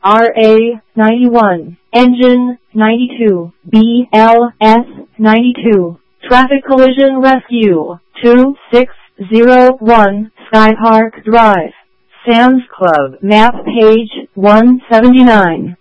RA91, Engine 92, BLS 92, Traffic Collision Rescue, 2601 Sky Park Drive, Sam's Club, map page 179.